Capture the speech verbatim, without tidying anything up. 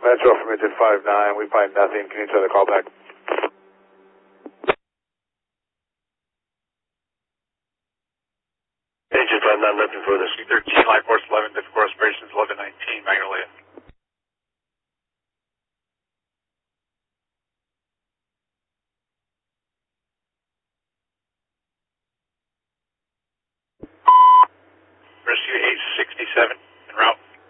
Metro from engine five nine, we find nothing. Can you try the call back? Engine five nine, nothing further. C thirteen, high force eleven, difficult respirations, eleven nineteen, Magnolia. Rescue eight sixty-seven.